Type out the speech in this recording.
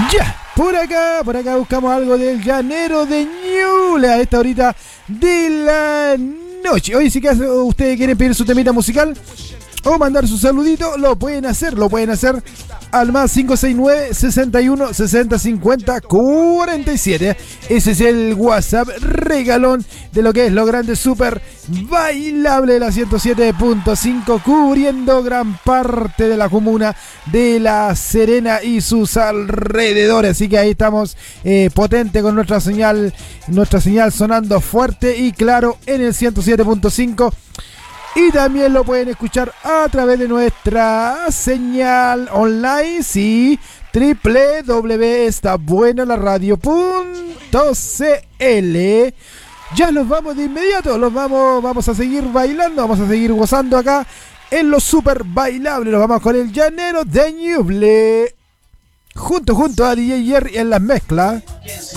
Ya, por acá buscamos algo del Llanero de Ñuble a esta horita de la noche. Oye, si que ustedes quieren pedir su temita musical o mandar su saludito, lo pueden hacer al más 569 61 60 50 47. Ese es el WhatsApp regalón de lo que es lo grande super bailable de la 107.5, cubriendo gran parte de la comuna de La Serena y sus alrededores. Así que ahí estamos potente con nuestra señal sonando fuerte y claro en el 107.5. Y también lo pueden escuchar a través de nuestra señal online, sí, www.estabuenalaradio.cl. Ya nos vamos de inmediato, vamos a seguir bailando, vamos a seguir gozando acá en lo super bailable. Nos vamos con el Llanero de Ñuble, junto a DJ Jerry en las mezclas.